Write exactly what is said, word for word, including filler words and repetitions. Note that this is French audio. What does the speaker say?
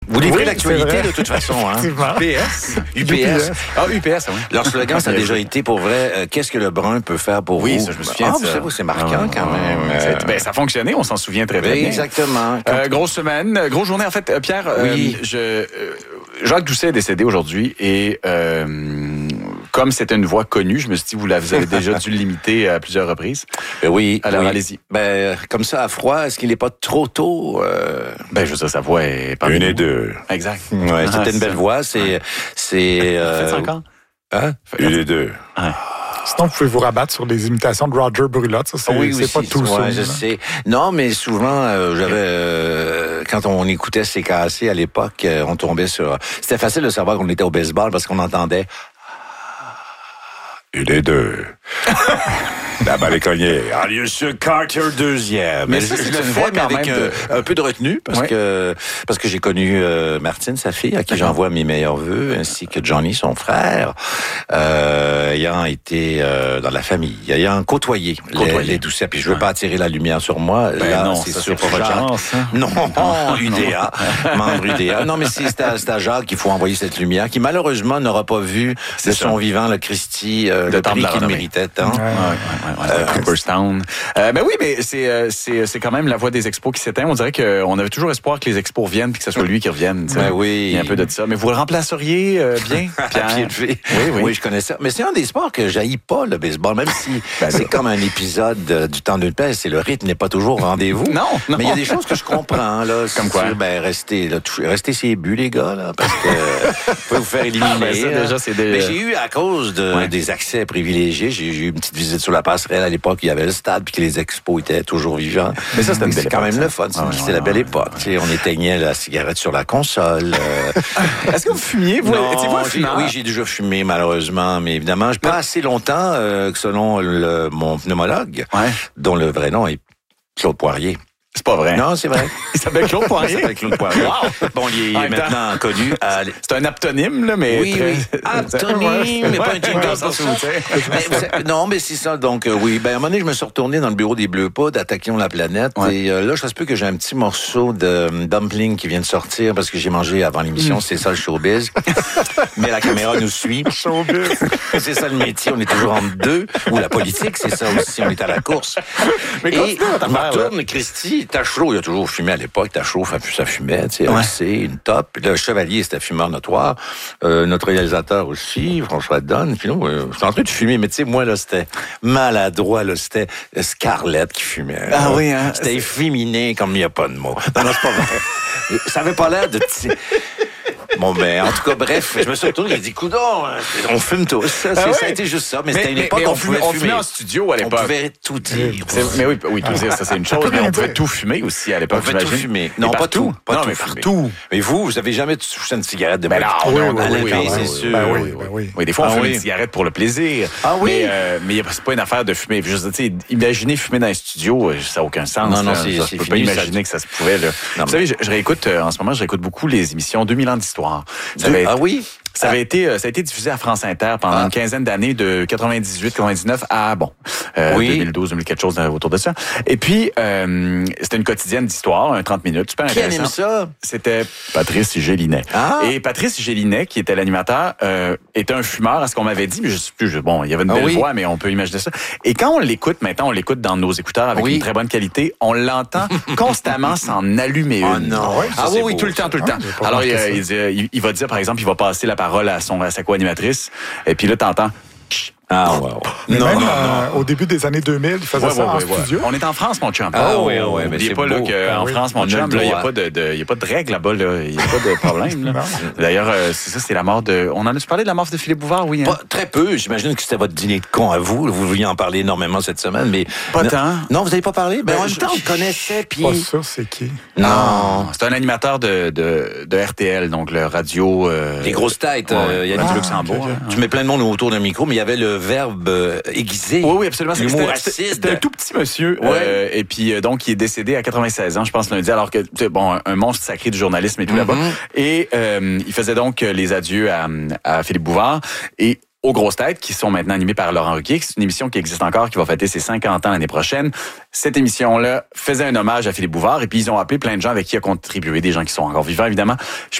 Vous livrez Oui, l'actualité de toute façon, hein? U P S. U P S. Ah, U P S, oui. Leur slogan, ça a déjà été pour vrai, euh, qu'est-ce que le brun peut faire pour Oui, vous? ça, je me souviens Ah, de ça. vous savez, c'est marquant Ah, quand même. c'est- Euh, Ben, ça a fonctionné, on s'en souvient très, très oui, bien. exactement. Quand- Euh, grosse semaine, euh, grosse journée. En fait, euh, Pierre, Oui. euh, je, euh, Jacques Doucet est décédé aujourd'hui et euh, comme c'était une voix connue, je me suis dit, vous, la- vous avez déjà dû l'imiter à plusieurs reprises. Euh, oui, Alors, oui. allez-y. Ben, comme ça, à froid, est-ce qu'il n'est pas trop tôt? Euh... Ben, je veux dire, sa voix est parmi Une et nous. deux. Exact. Ouais, Ah, c'était une belle ça. voix. C'est, c'est. euh, Faites ça encore? Hein? Une et deux. Sinon, vous pouvez vous rabattre sur les imitations de Roger Brulotte. Ça, c'est, oui, c'est aussi, pas tout ça. ouais, je là. sais. Non, mais souvent, euh, j'avais euh, quand on écoutait C K C à l'époque, euh, on tombait sur. C'était facile de savoir qu'on était au baseball parce qu'on entendait. Une et deux. La balle est cognée. Alius Carter deuxième. Mais je, ça, je c'est le une fais, voix mais quand avec même euh, de- un peu de retenue parce Ouais. que parce que j'ai connu euh, Martine, sa fille, à qui j'envoie mes meilleurs vœux, ainsi que Johnny, son frère, euh, ayant été euh, dans la famille, ayant côtoyé, Côtoyé. les, les Doucet. Puis je veux pas attirer la lumière sur moi. Ben Là, non, c'est ça, sur c'est pas votre Jacques. chance, hein? Non, U D A, membre U D A. Non, mais c'est c'est à, c'est à Jacques qu'il faut envoyer cette lumière, qui malheureusement n'aura pas vu de C'est ça. son vivant le Christie, euh, Le le temple de prix la qu'il renommée. méritait tant. Ouais. Ouais, ouais, ouais, ouais, Euh, Cooperstown. Euh, ben oui, mais c'est, euh, c'est, c'est quand même la voix des expos qui s'éteint. On dirait qu'on avait toujours espoir que les expos reviennent puis que ce soit lui qui revienne. tu sais. Ben oui. Il y a un peu de ça. Mais vous le remplaceriez euh, bien, À Pierre? pied levé. Oui, oui. je connais ça. Mais c'est un des sports que j'haïs pas, le baseball, même si Ben, c'est comme un épisode euh, du temps d'une paix, c'est le rythme n'est pas toujours au rendez-vous. Non, non. Mais il y a des choses que je comprends, là. Comme quoi? C'est- Ben, restez, là, touchez- restez ses buts, les gars, là, parce que vous pouvez vous faire éliminer. Ben, ça, là. déjà, c'est des- Mais j'ai eu, à cause de, Ouais. des accès privilégiés, j'ai j'ai eu une petite visite sur la passerelle à l'époque, il y avait le stade, puis que les expos étaient toujours vivants. Mais ça, c'était une C'est belle quand époque, même ça. le fun. Ah ouais, C'était ouais, la belle ouais, époque. Tu sais, on éteignait la cigarette sur la console. euh, Est-ce que vous fumiez? Vous, non, étiez-vous un j'ai- fumeur? oui, j'ai déjà fumé, malheureusement, mais évidemment, pas assez longtemps euh, que selon le, mon pneumologue, Ouais. dont le vrai nom est Claude Poirier. C'est pas vrai. Non, c'est vrai. Il s'appelle Claude Il Poirier. s'appelle Claude Poirier. Wow. Bon, il est En même temps. maintenant connu à... C'est un aptonyme, là, mais. Oui, très... oui. Aptonyme, mais pas un jingle Ouais, ça, pour c'est ça. où, tu sais. Mais vous savez- non, mais c'est ça. Donc, euh, oui. Ben, à un moment donné, je me suis retourné dans le bureau des Bleus Poudres, Attaquons la planète. Ouais. Et euh, là, ça se peut que j'ai un petit morceau de euh, dumpling qui vient de sortir parce que j'ai mangé avant l'émission. Mm. C'est ça, le showbiz. Mais la caméra nous suit. C'est ça le métier. On est toujours en deux. Ou la politique, c'est ça aussi. On est à la course. Mais Et continue votre je me affaire, là. retourne, Christy, Tachereau, il a toujours fumé à l'époque. Tachereau, ça fumait, tu sais, Ouais. un C, une top. Puis le Chevalier, c'était fumeur notoire. Euh, notre réalisateur aussi, François Donne. Puis nous, euh, j'étais en train de fumer, mais tu sais, moi, là, c'était maladroit, là, c'était Scarlett qui fumait. Ah là. oui, hein? C'était efféminé comme il n'y a pas de mots. Non, non, c'est pas vrai. Ça avait pas l'air de... petit- Bon, ben, en tout cas, bref, je me suis retourné, j'ai dit, coudonc, on fume tous. Ça, c'est- Ah ouais? ça a été juste ça, mais, c'était une mais- époque mais où on on pouvait fumait, on fumer. fumait en studio à On l'époque. pouvait tout dire. C'est- Mais oui, oui, tout dire, ça c'est une chose, mais on pouvait dire. tout fumer aussi à l'époque. On pouvait tout j'imagine. fumer. Et Non, pas partout. tout. Pas non, tout mais fumer. partout. Mais vous, vous avez jamais touché une cigarette de Ben même? non, Oui, non, oui, à la oui, paix, oui, c'est oui, sûr. ben oui, Oui, ben oui. Oui, des fois, on Ah fume oui. une cigarette pour le plaisir. Ah oui? Mais, euh, mais c'est pas une affaire de fumer. Juste, tu sais, imaginez fumer dans un studio, euh, ça n'a aucun sens. Non, non, là. c'est- Ça, c'est je peux pas fini, ça. imaginer que ça se pouvait. Là. Non, Vous savez, je, je réécoute, euh, en ce moment, je réécoute beaucoup les émissions deux mille ans d'histoire. Ça Deux- avait Ah été- oui? Ça avait été, euh, ça a été diffusé à France Inter pendant Ah. une quinzaine d'années, de quatre-vingt-dix-huit, quatre-vingt-dix-neuf à, bon, euh, Oui. deux mille douze, deux mille quelque chose euh, autour de ça. Et puis, euh, c'était une quotidienne d'histoire, un trente minutes, super Qui intéressant. anime ça? C'était Patrice Gélinet. Ah. Et Patrice Gélinet, qui était l'animateur, euh, était un fumeur, à ce qu'on m'avait dit, mais je sais plus, je- bon, il y avait une Ah belle oui. voix, mais on peut imaginer ça. Et quand on l'écoute, maintenant, on l'écoute dans nos écouteurs avec Oui. une très bonne qualité, on l'entend constamment s'en allumer Oh une. non. Ouais, ah ça, oui, c'est oui, beau, tout le ça. temps, tout le Ah, temps. j'ai pas Alors, il, remarqué il, dit- il- il va dire, par exemple, il va passer la parole à, son, à sa co-animatrice, et puis là, t'entends... Ah, ouais, ouais. Mais Non, même non, euh, non. au début des années deux mille, il faisait Ouais, ça ouais, en ouais, ouais. studio. On est en France, mon chum. Ah Oh, oui, ah oui, mais N'oubliez c'est pas là, beau. qu'en Ah oui. France, mon On a chum, le il n'y a droit. pas de, de, y a pas de règles là-bas. Il n'y a pas de problème. là. Non. D'ailleurs, euh, c'est ça, c'est la mort de... On en a parlé de la mort de Philippe Bouvard, oui. Hein? Pas, très peu. J'imagine que c'était votre dîner de con à vous. Vous vouliez en parler énormément cette semaine, mais... Pas non, tant. Non, vous n'avez pas parlé? Ben, Ben, en même je- temps, on le connaissait, puis... Pas sûr c'est qui. Non. C'est un animateur de, de, de R T L, donc le radio... euh, Les grosses têtes. ouais, euh, il y a Radio Ah, Luxembourg. ok, ok. hein. Tu mets plein de monde autour d'un micro, mais il y avait le verbe euh, aiguisé. Oui, oui, absolument. L'humour C'était- acide. C'était c'était un tout petit monsieur. Ouais. euh, et puis, euh, donc, il est décédé à quatre-vingt-seize ans, je pense, lundi, alors que, tu sais, bon, un, un monstre sacré du journalisme et tout là-bas. Mhm. Et euh, il faisait donc euh, les adieux à, à Philippe Bouvard. Et aux grosses têtes, qui sont maintenant animées par Laurent Ruquier. C'est une émission qui existe encore, qui va fêter ses cinquante ans l'année prochaine. Cette émission-là faisait un hommage à Philippe Bouvard, et puis ils ont appelé plein de gens avec qui il a contribué, des gens qui sont encore vivants, évidemment. Je